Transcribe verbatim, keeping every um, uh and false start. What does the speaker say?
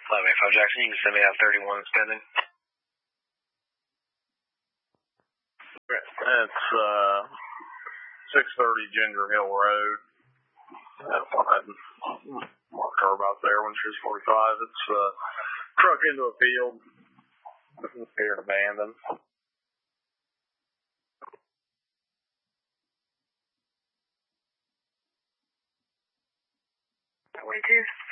eleven eighty-five Jackson, you can send me that thirty-one spending. That's uh, six thirty Ginger Hill Road. That's fine. Marked her about there when she was forty-five. It's a uh, truck into a field. Appeared abandoned. twenty-two.